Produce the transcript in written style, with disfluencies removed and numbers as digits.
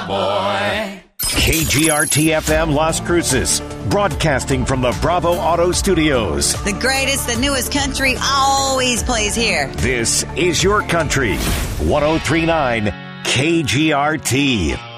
boy. KGRT-FM Las Cruces, broadcasting from the Bravo Auto Studios. The greatest, the newest country always plays here. This is your country. 103.9 KGRT.